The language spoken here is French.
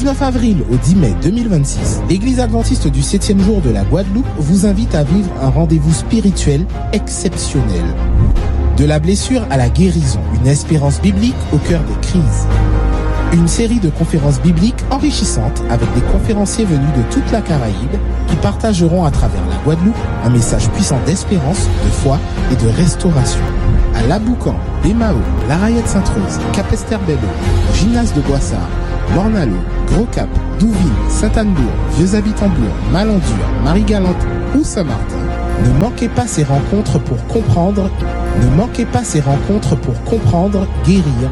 19 avril au 10 mai 2026, l'Église adventiste du 7e jour de la Guadeloupe vous invite à vivre un rendez-vous spirituel exceptionnel. De la blessure à la guérison, une espérance biblique au cœur des crises. Une série de conférences bibliques enrichissantes avec des conférenciers venus de toute la Caraïbe qui partageront à travers la Guadeloupe un message puissant d'espérance, de foi et de restauration. À Laboucan, Bémao, La Rayette Sainte-Rose, Cap-Esther-Bello, Gymnase de Boissard, Mornalo, Gros-Cap, Douville, Sainte-Anne-Bourg, Vieux-Habitants-Bourg, Malandure, Marie-Galante ou Saint-Martin. Ne manquez pas ces rencontres pour comprendre, guérir